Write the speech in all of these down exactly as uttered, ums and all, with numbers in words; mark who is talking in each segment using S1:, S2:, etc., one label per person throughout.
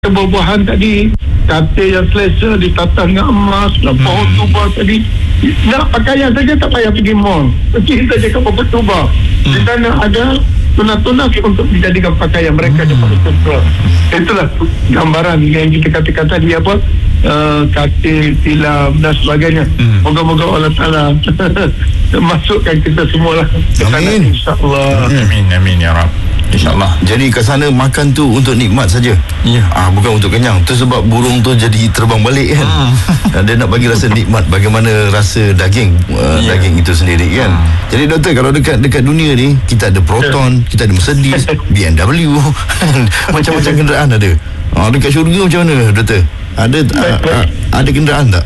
S1: buah-buahan tadi, katil yang selesa ditata dengan emas, dan pohon hmm. tuba tadi, nak pakaian saja tak payah pergi mall, pergi saja ke pohon tuba. hmm. Di sana ada tunas-tunas untuk dijadikan pakaian mereka. hmm. Cepat. Itulah gambaran yang kita katakan tadi, apa, uh, katil, tilam dan sebagainya. hmm. Moga-moga Allah Ta'ala masukkan kita semua lah ke sana, insyaAllah.
S2: Amin, amin ya Rab, InsyaAllah.
S3: Jadi ke sana makan tu untuk nikmat saja.
S2: Ya.
S3: Ah, bukan untuk kenyang. Tu sebab burung tu jadi terbang balik kan. Hmm. Dia nak bagi rasa nikmat, bagaimana rasa daging uh, ya. daging itu sendiri kan. Hmm. Jadi doktor, kalau dekat dekat dunia ni kita ada Proton, ya. kita ada Mercedes, B M W, macam-macam kenderaan ada. Ah, dekat syurga macam mana doktor? Ada uh, uh, ada kenderaan tak?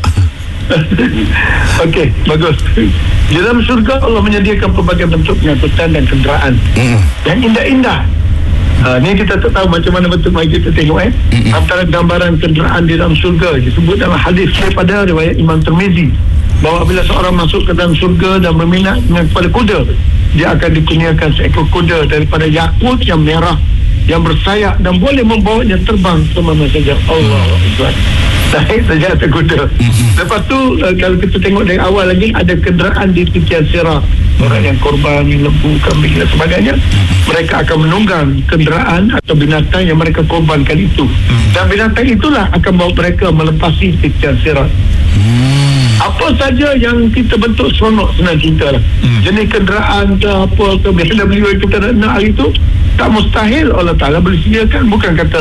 S1: Okey, bagus. Di dalam surga Allah menyediakan pelbagai bentuk pengangkutan dan kenderaan mm. yang indah-indah. Ha, ni kita tak tahu macam mana bentuk, mari kita tengok eh. Mm-mm. Antara gambaran kenderaan di dalam surga disebut dalam hadis daripada riwayat Imam Tirmizi, bahawa bila seorang masuk ke dalam surga dan berminat dengan kepada kuda, dia akan dikurniakan seekor kuda daripada yakut yang merah yang bersayap dan boleh membawanya terbang ke mana saja. Allahu Akbar. Naik saja atas kuda. Lepas tu uh, kalau kita tengok dari awal lagi, ada kenderaan di tepian sirah. Orang yang korban lembu, kambing dan sebagainya, mereka akan menunggang kenderaan atau binatang yang mereka korbankan itu. Dan binatang itulah akan bawa mereka melepasi tepian sirah. Apa saja yang kita bentuk seronok, senang cerita lah. Jenis kenderaan ke apa ke B M W yang kita nak hari itu, tak mustahil Allah Ta'ala boleh sediakan. Bukan kata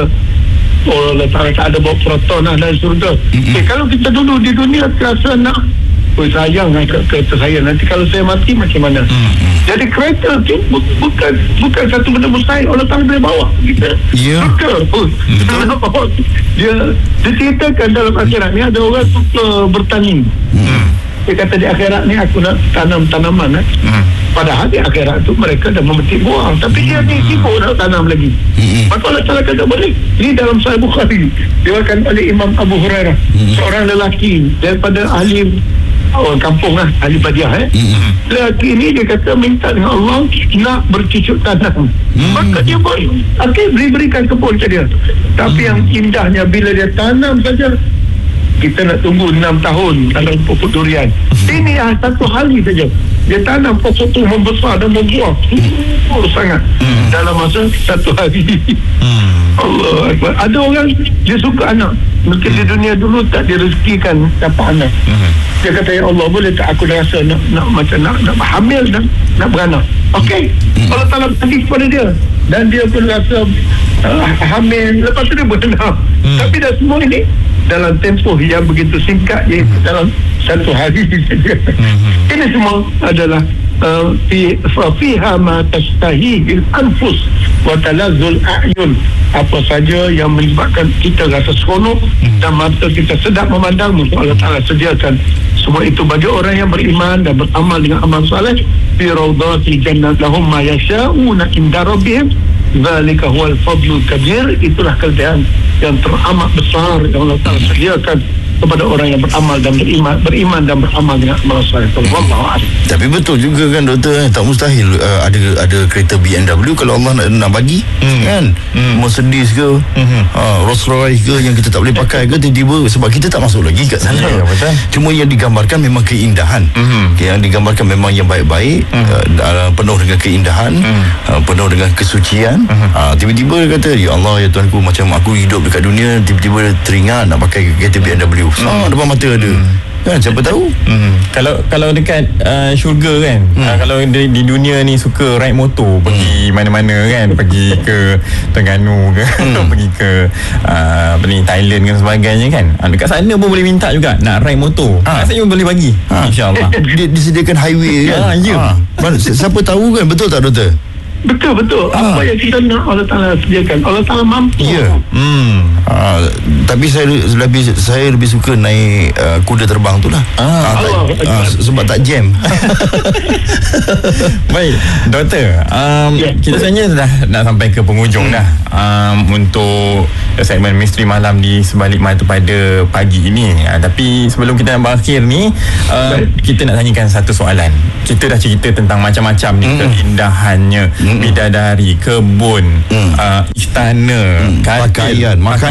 S1: oh Allah Ta'ala tak ada bawa Proton lah dari surga. Mm-hmm. Eh, kalau kita dulu di dunia terasa nak, oh sayang ke kereta saya, nanti kalau saya mati macam mana. Mm-hmm. Jadi kereta tu bu- bukan bukan satu benda mustahil, Allah Ta'ala boleh bawa kita. Ya. Yeah. Betul. Betul. Dia diceritakan dalam akhirat ni ada orang suka bertani. Mm-hmm. Dia kata di akhirat ni aku nak tanam tanaman. Eh? Mm. Padahal di akhirat tu mereka dah memetik buah, tapi dia ni sibuk nak tanam lagi. Mm-hmm. Maka Allah Ta'ala kata boleh. Ini dalam Sahih Bukhari diriwayatkan oleh Imam Abu Hurairah, mm-hmm. seorang lelaki daripada ahli orang kampung lah, ahli Badiah eh. Mm-hmm. Lelaki ini dia kata minta dengan Allah nak bercucuk tanam. Mm-hmm. Maka dia pun okay, beri-berikan kebun ke dia. Tapi mm-hmm. yang indahnya bila dia tanam saja, kita nak tunggu enam tahun dalam pokok durian. Ini ah, satu hari saja dia tanam pokok tu membesar dan membuah oh, sangat hmm. dalam masa satu hari. hmm. Allah Akbar. Ada orang dia suka anak, mungkin hmm. di dunia dulu tak direzekikan dapat anak. hmm. Dia kata, ya Allah, boleh tak aku dah rasa nak, nak macam nak, nak hamil dan nak beranak. Okey, hmm. Allah Ta'ala bagi kepada dia dan dia pun rasa uh, hamil, lepas tu dia beranak. hmm. Tapi dah semua ini dalam tempoh yang begitu singkat, iaitu mm-hmm. dalam satu hari saja. Mm-hmm. Ini semua adalah uh, fi fiha ma tashtahi al-anfus wa talazzul a'yun. Apa saja yang menyebabkan kita rasa seronok mm-hmm. dan mata kita sedap memandang, maka Allah Ta'ala sediakan semua itu bagi orang yang beriman dan beramal dengan amal saleh. Fi rawdati jannat lahum ma yasha'una inda rabbihim zalika huwal fadlul kabir. Itulah kelebihan yang teramat besar yang Allah Ta'ala sediakan kepada orang yang beramal dan beriman, beriman dan beramal dengan amal saleh. Wallahu a'lam.
S3: Tapi betul juga kan doktor, eh? tak mustahil uh, ada ada kereta B M W kalau Allah nak, nak bagi hmm. kan. hmm. Mercedes ke hmm. uh, Rolls Royce ke yang kita tak boleh pakai ke, tiba-tiba sebab kita tak masuk lagi kat sana. Ya, betul. Cuma yang digambarkan memang keindahan. hmm. Yang digambarkan memang yang baik-baik, hmm. uh, penuh dengan keindahan, hmm. uh, penuh dengan kesucian. hmm. uh, Tiba-tiba dia kata, ya Allah, ya Tuhanku, macam aku hidup dekat dunia, tiba-tiba teringat nak pakai kereta B M W. Ah, depan mata ada. Hmm. Kan, siapa tahu? Hmm.
S2: Kalau kalau dekat uh, syurga kan, hmm. uh, kalau di, di dunia ni suka ride motor, hmm. pergi mana-mana kan, pergi ke Terengganu ke, hmm. pergi ke uh, apa ni, Thailand dan sebagainya kan. Uh, dekat sana pun boleh minta juga nak ride motor. Ha. Rasanya boleh bagi. Ha. InsyaAllah.
S3: Dia disediakan highway kan.
S2: Ha, ya.
S3: Ha. Siapa tahu kan, betul tak doktor?
S1: Betul, betul. Ah. Apa yang kita nak Allah Ta'ala sediakan. Allah Ta'ala mampu.
S3: Ya. Hmm. Ah, tapi saya lebih saya lebih suka naik uh, kuda terbang tu lah. Ah, ah, tak, ah, sebab tak jam.
S2: Baik, doktor. Um, yeah. Kita sebenarnya dah nak sampai ke penghujung hmm. dah. Um, untuk segmen Misteri Malam di Sebalik Mata pada pagi ini. Uh, tapi sebelum kita nak berakhir ni, uh, kita nak tanyakan satu soalan. Kita dah cerita tentang macam-macam ni, hmm. keindahannya. Hmm. Bidadari, kebun, hmm. uh, istana,
S3: hmm.
S2: katil,
S3: pakaian, makanan,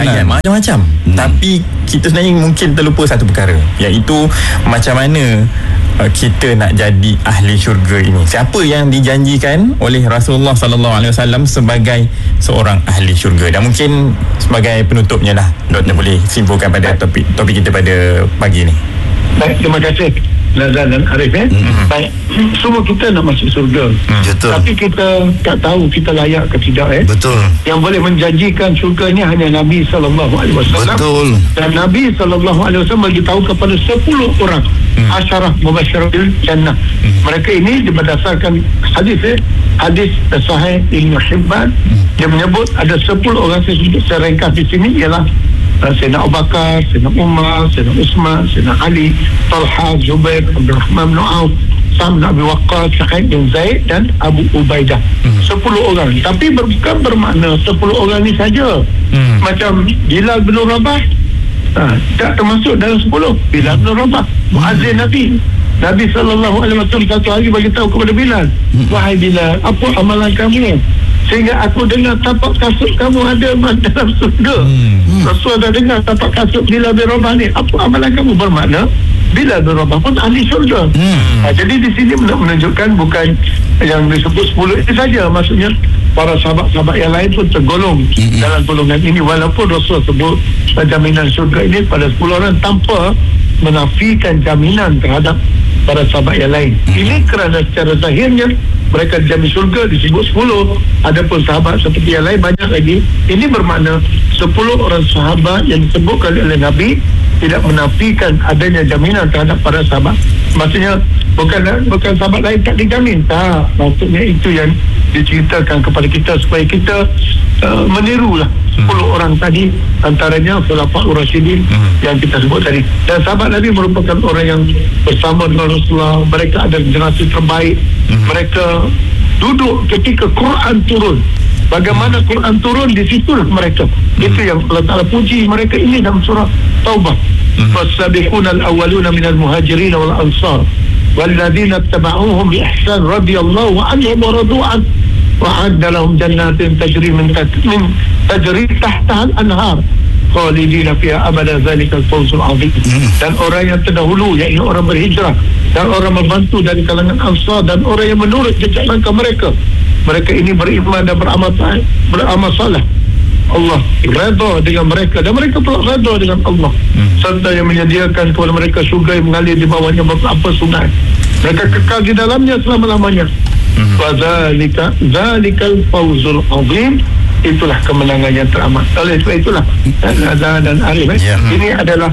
S2: ayat macam-macam. Hmm. Tapi kita sebenarnya mungkin terlupa satu perkara, iaitu macam mana uh, kita nak jadi ahli syurga ini. Siapa yang dijanjikan oleh Rasulullah sallallahu alaihi wasallam sebagai seorang ahli syurga? Dan mungkin sebagai penutupnya lah, Doktor boleh simpulkan pada topik topik kita pada pagi ini.
S1: Baik, terima kasih Nazan dan Arif eh. Mm-hmm. Baik, semua kita nak masuk surga.
S3: Betul.
S1: Tapi kita tak tahu kita layak ke tidak eh.
S3: Betul.
S1: Yang boleh menjanjikan syurga ni hanya Nabi sallallahu alaihi wasallam.
S3: Betul.
S1: Dan Nabi sallallahu alaihi wasallam beritahu kepada sepuluh orang mm. asyarah mubasysyirin jannah. Mm. Mereka ini berdasarkan hadis eh. Hadis sahih Ibn Hibban. Mm. Dia menyebut ada sepuluh orang, saya ringkas di sini ialah Sayyidina Abu Bakar, Sayyidina Umar, Sayyidina Uthman, Sayyidina Ali, Talha, Zubair, Abdul Rahman bin Auf, Sa'd bin Abi Waqqas, Sa'id bin Zaid dan Abu Ubaidah. Hmm. Sepuluh orang. Tapi bukan bermakna sepuluh orang ni saja. Hmm. Macam Bilal bin Rabah, ha, tak termasuk dalam sepuluh. Bilal bin Rabah, muazzin Nabi. Nabi sallallahu alaihi wasallam satu hari bagi tahu kepada Bilal, hmm. wahai Bilal, apa amalan kamu? Sehingga aku dengar tapak kasut kamu ada dalam surga. Hmm. Rasul dah dengar tapak kasut Bilal bin Rabah ni. Apa amalan kamu? Bermakna Bilal bin Rabah pun ahli surga. Hmm. Ha, jadi di sini menunjukkan bukan yang disebut sepuluh itu saja. Maksudnya para sahabat-sahabat yang lain pun tergolong hmm. dalam golongan ini. Walaupun Rasul sebut jaminan surga ini pada sepuluh orang tanpa menafikan jaminan terhadap para sahabat yang lain. Hmm. Ini kerana secara zahirnya mereka dijamin surga disebut sepuluh. Adapun sahabat seperti yang lain banyak lagi. Ini bermakna sepuluh orang sahabat yang disebutkan oleh Nabi tidak menafikan adanya jaminan terhadap para sahabat. Maksudnya bukan bukan sahabat lain tak dijamin. Tak. Maksudnya itu yang diceritakan kepada kita supaya kita uh, menirulah sepuluh hmm. orang tadi, antaranya Khulafaur Rasyidin hmm. yang kita sebut tadi. Dan sahabat Nabi merupakan orang yang bersama dengan Rasulullah. Mereka adalah generasi terbaik. Hmm. Mereka duduk ketika Quran turun. Bagaimana Quran turun, di situlah mereka. Hmm. Itu yang Allah Ta'ala puji mereka ini dalam surah Taubah. Fasabiquna al-awwaluna minal muhajirin wal ansar walladzina ittaba'uuhum bi ihsan radhiyallahu anhum wa radu an wa'adda lahum jannatin tajri min tajri tahtaha al-anhar khalidina fiha abada zalikal fawzul azim. Dan orang yang terdahulu, iaitu orang berhijrah dan orang membantu dari kalangan ansar dan orang yang menurut jejak langkah mereka, mereka ini beriman dan beramal beramal saleh, Allah redha dengan mereka dan mereka pula redha dengan Allah. hmm. Serta yang menyediakan kepada mereka syurga yang mengalir di bawahnya beberapa sungai, mereka kekal di dalamnya selama-lamanya. hmm. Wa zalika zalikal fawzul azim. Itulah kemenangan yang teramat. Oleh sebab itulah Nazan dan Arif eh, yeah. ini adalah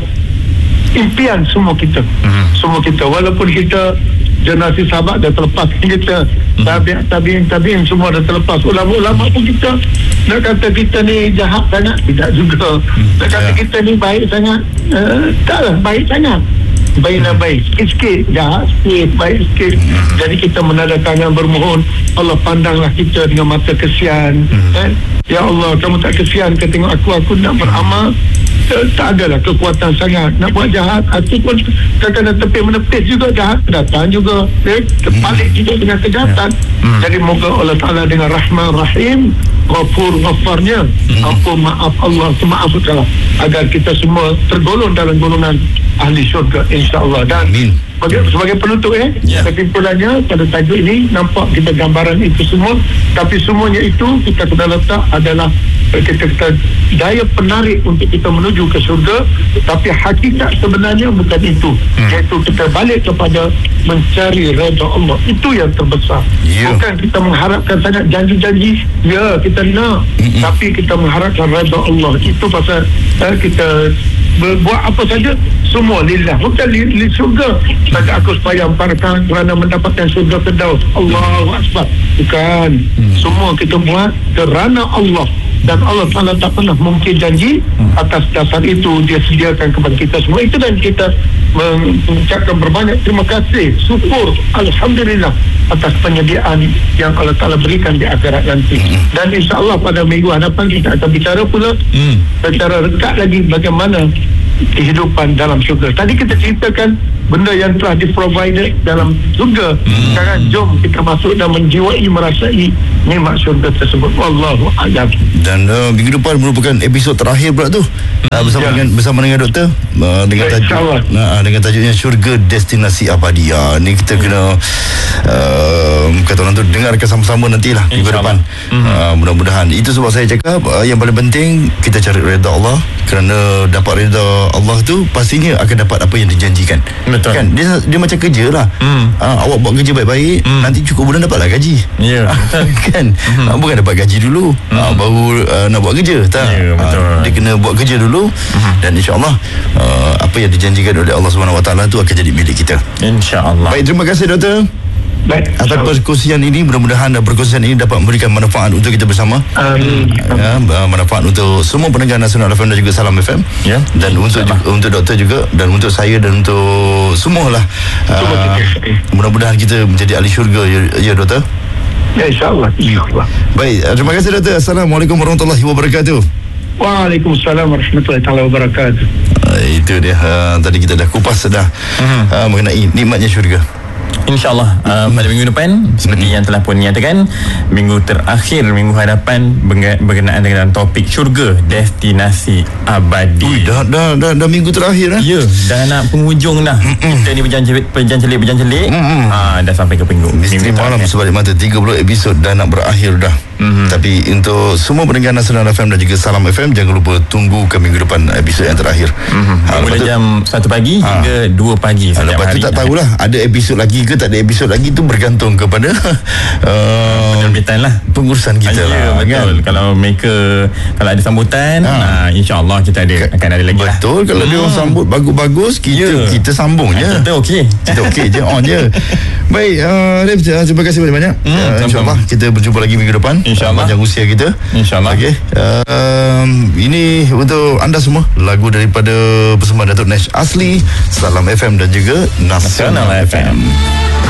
S1: impian semua kita. hmm. Semua kita, walaupun kita generasi sahabat dah terlepas, kita hmm. tabi'in tabi'in tabi'in semua dah terlepas, ulama-ulama pun kita nak kata kita ni jahat sangat, tidak juga. hmm. Nak kata yeah. kita ni baik sangat, uh, taklah baik sangat, baiklah baik, sikit-sikit jahat sikit, baik sikit. hmm. Jadi kita menada tangan bermohon, Allah pandanglah kita dengan mata kesian. hmm. eh? Ya Allah, kamu tak kesian ke tengok aku, aku nak beramal, tak adalah kekuatan sangat nak buat jahat. Aku pun kadang-kadang tepi menepis juga, jahat datang juga, eh, terbalik hmm. juga dengan kejahatan. hmm. Jadi moga Allah Ta'ala dengan Rahman Rahim, Ghafur Ghafarnya, hmm. ampun maaf Allah maafkanlah, agar kita semua tergolong dalam golongan ahli syurga insya-Allah. Dan Amin. Sebagai, sebagai penutup eh, yeah. kesimpulannya pada tajuk ini nampak kita gambaran itu semua, tapi semuanya itu kita kena letak adalah kita, kita daya penarik untuk kita menuju ke syurga, tapi hakikat sebenarnya bukan itu. hmm. Iaitu kita balik kepada mencari redha Allah. Itu yang terbesar. yeah. Bukan kita mengharapkan sangat janji-janji, ya kita nak, hmm. tapi kita mengharapkan redha Allah. Itu pasal eh, kita buat apa saja semua lillah, bukan li, li syurga. Maka aku supaya emparkan kerana mendapatkan syurga Firdaus, Allahu Akbar. Bukan. hmm. Semua kita buat kerana Allah. Dan Allah Ta'ala tak pernah mungkin janji. Atas dasar itu dia sediakan kepada kita semua itu, dan kita mengucapkan berbanyak terima kasih, syukur, Alhamdulillah atas penyediaan yang Allah Ta'ala berikan di akhirat nanti. Dan insya Allah pada minggu hadapan kita akan bicara pula hmm. secara dekat lagi bagaimana kehidupan dalam syurga. Tadi kita ceritakan benda yang telah diprovided dalam syurga. Hmm. Sekarang jom kita masuk dan menjiwai, merasai nikmat syurga tersebut. Wallahu a'lam.
S3: Dan uh, minggu depan merupakan episod terakhir pula tu. Hmm. Uh, bersama ya. dengan bersama dengan doktor uh, dengan
S1: ya,
S3: tajuk uh, dengan tajuknya Syurga Destinasi Abadi. Uh, ni kita hmm. kena uh, kata orang tu dengarkan sama-sama nantilah minggu depan. Hmm. Uh, mudah-mudahan. Itu sebab saya cakap uh, yang paling penting kita cari redha Allah, kerana dapat redha Allah tu pastinya akan dapat apa yang dijanjikan.
S2: Betul.
S3: Kan dia dia macam kerja lah. Hmm. Uh, awak buat kerja baik-baik, hmm. nanti cukup bulan dapatlah gaji. Ya. Yeah, kan. Hmm. Uh, bukan dapat gaji dulu, hmm. uh, baru uh, nak buat kerja. Tak. Yeah, betul. Uh, dia kena buat kerja dulu, hmm. dan insya-Allah uh, apa yang dijanjikan oleh Allah Subhanahu Wa Taala tu akan jadi milik kita.
S2: Insya-Allah.
S3: Baik, terima kasih doktor.
S1: Baik,
S3: atas perkongsian ini, mudah-mudahan perkongsian ini dapat memberikan manfaat untuk kita bersama.
S1: Amin.
S3: Ya, manfaat untuk semua pendengar Nasional F M dan juga Salam F M. Ya. Dan untuk juga, untuk doktor juga, dan untuk saya dan untuk semualah. Uh, mudah-mudahan kita menjadi ahli syurga, ya, ya doktor.
S1: Ya, insya-Allah. Insya-Allah.
S3: Baik, terima kasih doktor. Assalamualaikum warahmatullahi wabarakatuh.
S1: Waalaikumsalam warahmatullahi wabarakatuh.
S3: Uh, itu dia. Uh, tadi kita dah kupas dah uh-huh. uh, mengenai nikmatnya syurga.
S2: InsyaAllah uh, pada minggu depan seperti mm-hmm. yang telah pun nyatakan, minggu terakhir, minggu hadapan berkenaan dengan topik syurga destinasi abadi.
S3: Ui, dah, dah, dah, dah minggu terakhir eh?
S2: Ya, dah nak penghujung dah. Mm-mm. Kita ni berjancelik berjancelik berjancelik ha, dah sampai ke minggu
S3: Misteri Malam sebalik mata tiga puluh episod dah nak berakhir dah. Mm-hmm. Tapi untuk semua pendengar Nasional F M dan juga Salam F M, jangan lupa tunggu ke minggu depan episod yang terakhir.
S2: Mm-hmm. Ha, Mula jam satu pagi ha. hingga dua pagi
S3: ha, lepas tu tak tahulah ada episod lagi ke tak ada episod lagi, tu bergantung kepada uh,
S2: penerbitan lah,
S3: pengurusan kita
S2: ya,
S3: lah,
S2: betul
S3: kan?
S2: Kalau mereka kalau ada sambutan ha. uh, insyaAllah kita ada akan ada lagi lah.
S3: Betul. Kalau hmm. dia orang sambut bagus-bagus, kita yeah. kita sambung je.
S2: Kita okey.
S3: Kita okey je, on je. Baik, uh, Rif, terima kasih banyak-banyak. Hmm, uh, InsyaAllah kita berjumpa lagi minggu depan.
S2: InsyaAllah.
S3: Panjang usia kita.
S2: InsyaAllah.
S3: Okey. Uh, ini untuk anda semua, lagu daripada persembahan Datuk Nash Asli, Salam F M dan juga Nasional F M.